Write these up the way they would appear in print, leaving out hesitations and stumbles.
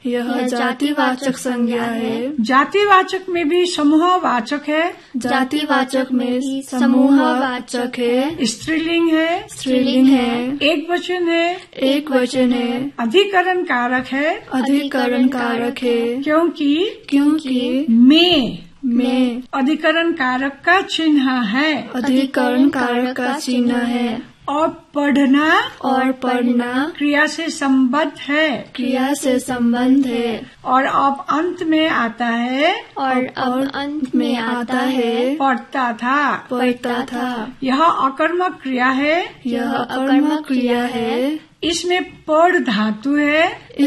यह जातिवाचक संज्ञा है। जातिवाचक में भी समूहवाचक है। जातिवाचक में समूहवाचक है। स्त्रीलिंग है। स्त्रीलिंग है। एक वचन है। एक वचन है। अधिकरण कारक है। अधिकरण कारक है। क्योंकि में अधिकरण कारक का चिन्ह है। अधिकरण कारक का चिन्ह है। और पढ़ना क्रिया से संबद्ध है। क्रिया से संबंध है। और अब अंत में आता है। पढ़ता था। यह अकर्मक क्रिया है। यह अकर्मक क्रिया है। इसमें पढ़ धातु है।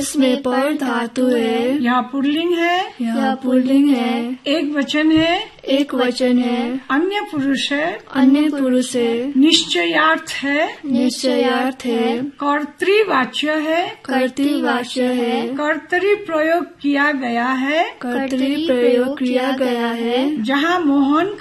यह पुल्लिंग है। एक वचन है। अन्य पुरुष है। निश्चयार्थ है। कर्तृवाच्य है। कर्तरी प्रयोग किया गया है। जहाँ मोहन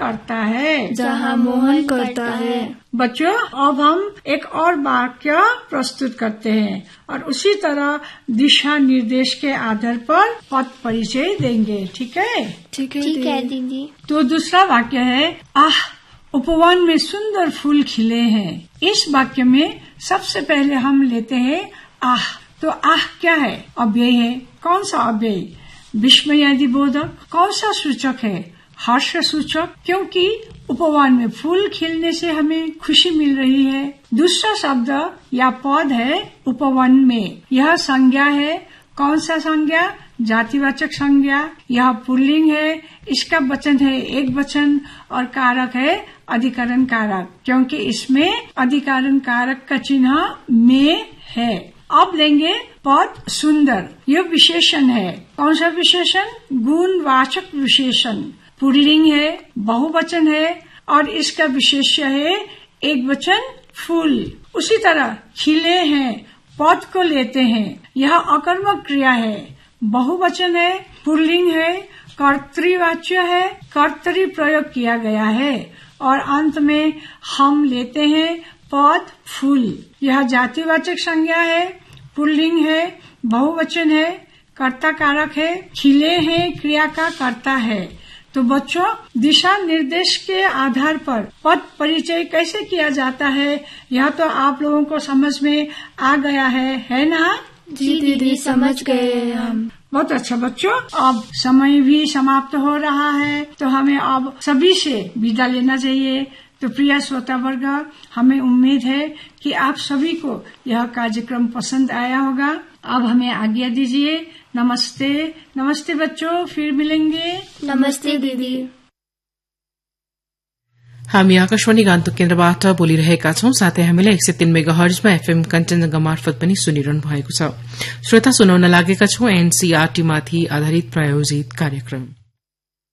करता है। बच्चों, अब हम एक और वाक्य प्रस्तुत करते हैं और उसी तरह दिशा निर्देश के आधार पर पद परिचय देंगे। ठीक है दीदी। तो दूसरा वाक्य है, उपवन में सुंदर फूल खिले हैं। इस वाक्य में सबसे पहले हम लेते हैं तो क्या है? अव्यय है। कौन सा अव्यय? विस्मयादि बोधक। कौन सा सूचक है? हर्ष सूचक, क्योंकि उपवन में फूल खिलने से हमें खुशी मिल रही है। दूसरा शब्द या पद है उपवन में। यह संज्ञा है। कौन सा संज्ञा? जातिवाचक संज्ञा। यह पुल्लिंग है। इसका वचन है एक वचन और कारक है अधिकरण कारक, क्योंकि इसमें अधिकरण कारक का चिन्ह में है। अब लेंगे पद सुंदर। यह विशेषण है। कौन सा विशेषण? गुणवाचक विशेषण। पुल्लिंग है, बहुवचन है और इसका विशेष्य है एक वचन फूल। उसी तरह खिले हैं, पद को लेते हैं। यह अकर्मक क्रिया है, बहुवचन है, पुल्लिंग है, कर्तृवाच्य है, कर्तरी प्रयोग किया गया है। और अंत में हम लेते हैं पद फूल। यह जातिवाचक संज्ञा है, पुल्लिंग है, बहुवचन है, कर्ता कारक है, खिले हैं क्रिया का कर्ता है। तो बच्चों, दिशा निर्देश के आधार पर पद परिचय कैसे किया जाता है, यह तो आप लोगों को समझ में आ गया है ना? जी दीदी, समझ गए हम। बहुत अच्छा बच्चों, अब समय भी समाप्त हो रहा है तो हमें अब सभी से विदा लेना चाहिए। तो प्रिय श्रोता वर्ग, हमें उम्मीद है कि आप सभी को यह कार्यक्रम पसंद आया होगा। अब हमें आज्ञा दीजिए। नमस्ते बच्चों, फिर मिलेंगे। नमस्ते दीदी। हामी आकाशवाणी गान्तोक केन्द्रबाट बोलिरहेका छौं। साथै हामीलाई 103 मेगाहर्जमा एफएम कन्टेन्ट मार्फत पनि सुनिरहनु भएको छ। श्रोता, सुनाउन लागेका छौं एनसीईआरटी माथि आधारित प्रायोजित कार्यक्रम।